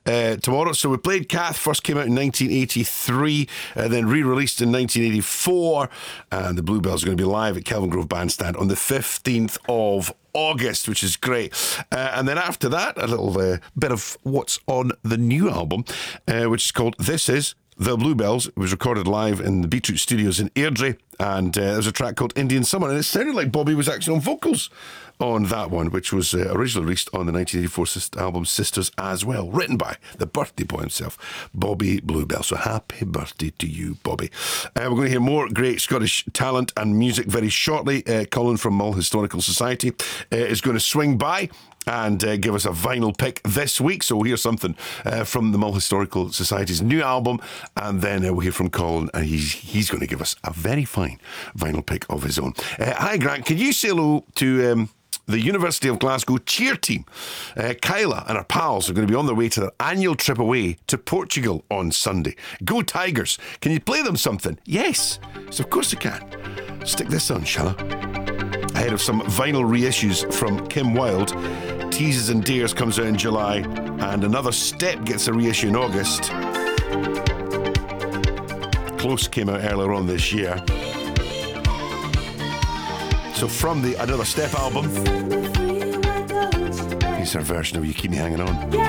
tomorrow. So we played Kath, first came out in 1983, then re-released in 1984, and the Bluebells are going to be live at Kelvingrove Bandstand on the 15th of August, which is great. And then after that, a little bit of what's on the new album, which is called This Is The Bluebells. It was recorded live in the Beetroot Studios in Airdrie, and there's a track called Indian Summer, and it sounded like Bobby was actually on vocals on that one, which was originally released on the 1984 album Sisters as well, written by the birthday boy himself, Bobby Bluebell. So happy birthday to you, Bobby. We're going to hear more great Scottish talent and music very shortly. Colin from Mull Historical Society is going to swing by and give us a vinyl pick this week. So we'll hear something from the Mull Historical Society's new album, and then we'll hear from Colin, and he's going to give us a very fine vinyl pick of his own. Hi, Grant. Can you say hello to the University of Glasgow cheer team? Kyla and her pals are going to be on their way to their annual trip away to Portugal on Sunday. Go Tigers. Can you play them something? Yes. So of course I can. Stick this on, shall I? Ahead of some vinyl reissues from Kim Wilde, Teases and Dares comes out in July, and Another Step gets a reissue in August. Close came out earlier on this year. So from the Another Step album, here's our version of You Keep Me Hanging On.